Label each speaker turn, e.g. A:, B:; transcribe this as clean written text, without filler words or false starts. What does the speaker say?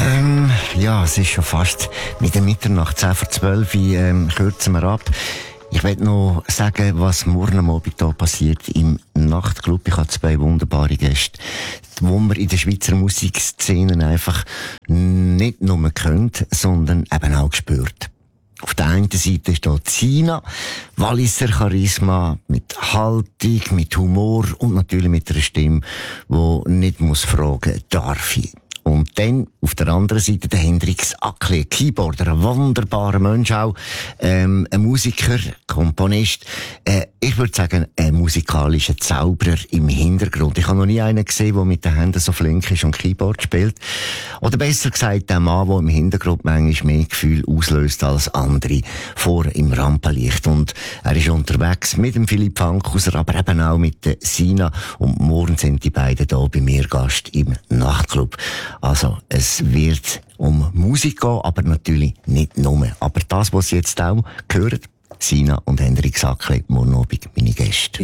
A: Ja, es ist schon fast mit der Mitternacht, 10:12 kürzen wir ab. Ich will noch sagen, was morgen am Abend hier passiert im Nachtclub. Ich habe 2 wunderbare Gäste, wo man in der Schweizer Musikszene einfach nicht nur kennt, sondern eben auch spürt. Auf der einen Seite steht Sina, Walliser Charisma, mit Haltung, mit Humor und natürlich mit einer Stimme, die nicht muss fragen, darf ich? Und dann auf der anderen Seite der Hendrix Akli, Keyboarder, ein wunderbarer Mensch auch, ein Musiker, Komponist, ich würde sagen, ein musikalischer Zauberer im Hintergrund. Ich habe noch nie einen gesehen, der mit den Händen so flink ist und Keyboard spielt. Oder besser gesagt, der Mann, der im Hintergrund manchmal mehr Gefühl auslöst als andere vor im Rampenlicht. Und er ist unterwegs mit dem Philipp Fankhauser, aber eben auch mit der Sina. Und morgen sind die beiden hier bei mir Gast im Nachtclub. Also, es wird um Musik gehen, aber natürlich nicht nur. Aber das, was Sie jetzt auch hören, Sina und Hendrix Akli, morgen Abend meine Gäste.